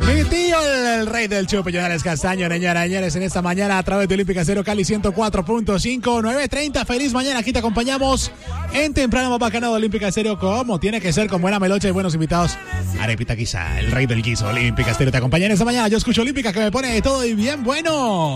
Mi tío, el rey del chupe, Jonales Castaño, señores, en esta mañana a través de Olímpica Estéreo Cali 104.5, 9:30. Feliz mañana, aquí te acompañamos en temprano más bacano de Olímpica Estéreo, como tiene que ser, con buena melocha y buenos invitados. Arepita Quizá, el rey del guiso, Olímpica Estéreo te acompaña en esta mañana. Yo escucho Olímpica, que me pone de todo y bien bueno.